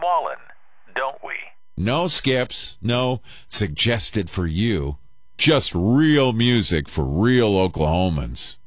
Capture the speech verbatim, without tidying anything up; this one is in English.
fallen, don't we? No skips, no suggested for you. Just real music for real Oklahomans.